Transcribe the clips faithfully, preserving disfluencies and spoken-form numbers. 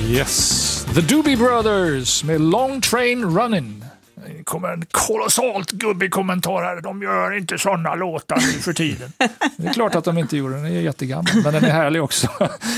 Yes, The Doobie Brothers med Long Train Running. Det kommer en kolossalt gubbig kommentar här. De gör inte sådana låtar nu för tiden. Det är klart att de inte gjorde den. Den är jättegammal, men den är härlig också.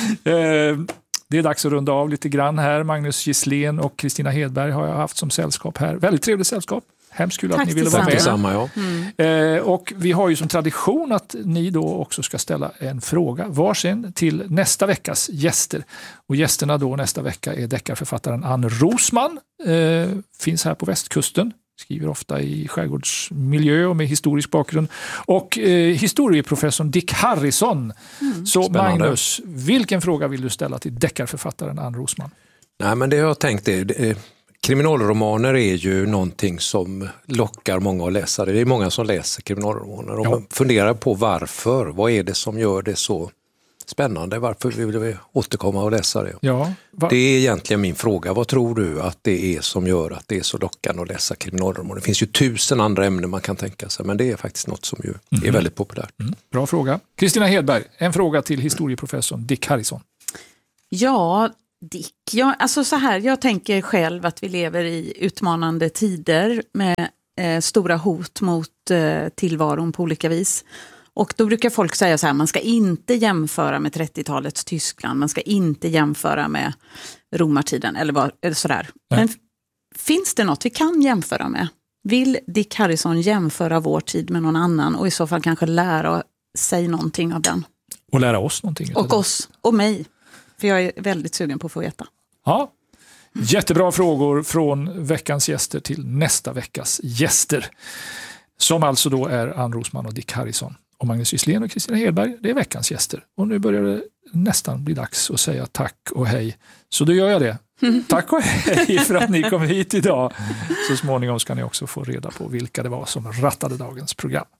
Det är dags att runda av lite grann här. Magnus Gisslén och Kristina Hedberg har jag haft som sällskap här. Väldigt trevligt sällskap. Hemskt kul att ni ville vara med. Detsamma, ja. Mm. Eh, och vi har ju som tradition att ni då också ska ställa en fråga varsin till nästa veckas gäster. Och gästerna då nästa vecka är deckarförfattaren Ann Rosman. Eh, finns här på västkusten. Skriver ofta i skärgårdsmiljö och med historisk bakgrund. Och eh, historieprofessorn Dick Harrison. Mm. Så Spännande. Magnus, vilken fråga vill du ställa till deckarförfattaren Ann Rosman? Nej, men det jag har tänkt är... Det är... Kriminalromaner är ju någonting som lockar många att läsa. Det är många som läser kriminalromaner och ja. man funderar på varför. Vad är det som gör det så spännande? Varför vill vi återkomma och läsa det? Ja. Va- det är egentligen min fråga. Vad tror du att det är som gör att det är så lockande att läsa kriminalromaner? Det finns ju tusen andra ämnen man kan tänka sig, men det är faktiskt något som ju mm. är väldigt populärt. Mm. Bra fråga. Kristina Hedberg, en fråga till historieprofessorn Dick Harrison. Ja, Dick. Ja, alltså så här, jag tänker själv att vi lever i utmanande tider med eh, stora hot mot eh, tillvaron på olika vis. Och då brukar folk säga så här, man ska inte jämföra med trettiotalets Tyskland, man ska inte jämföra med romartiden eller, vad, eller sådär. Men f- finns det något vi kan jämföra med? Vill Dick Harrison jämföra vår tid med någon annan och i så fall kanske lära sig någonting av den? Och lära oss någonting. Och oss, och mig. För jag är väldigt sugen på att få veta. Ja, jättebra frågor från veckans gäster till nästa veckas gäster. Som alltså då är Ann Rosman och Dick Harrison. Och Magnus Gisslén och Kristina Hedberg, det är veckans gäster. Och nu börjar det nästan bli dags att säga tack och hej. Så då gör jag det. Tack och hej för att ni kom hit idag. Så småningom ska ni också få reda på vilka det var som rattade dagens program.